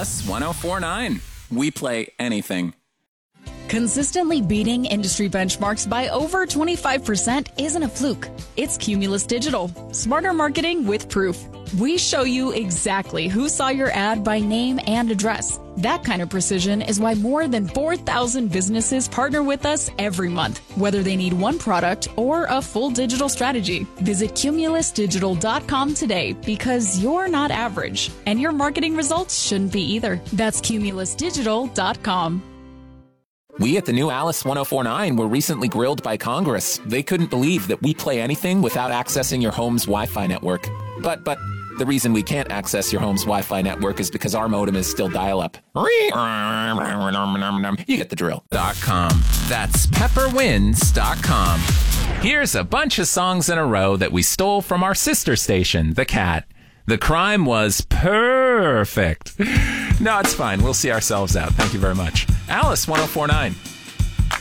Alice 1049. We play anything. Consistently beating industry benchmarks by over 25% isn't a fluke. It's Cumulus Digital. Smarter marketing with proof. We show you exactly who saw your ad by name and address. That kind of precision is why more than 4,000 businesses partner with us every month, whether they need one product or a full digital strategy. Visit cumulusdigital.com today because you're not average, and your marketing results shouldn't be either. That's cumulusdigital.com. We at the new Alice 1049 were recently grilled by Congress. They couldn't believe that we play anything without accessing your home's Wi-Fi network. But the reason we can't access your home's Wi-Fi network is because our modem is still dial-up. You get the drill. .com. That's pepperwinds.com. Here's a bunch of songs in a row that we stole from our sister station, The Cat. The crime was perfect. No, it's fine. We'll see ourselves out. Thank you very much. Alice 1049.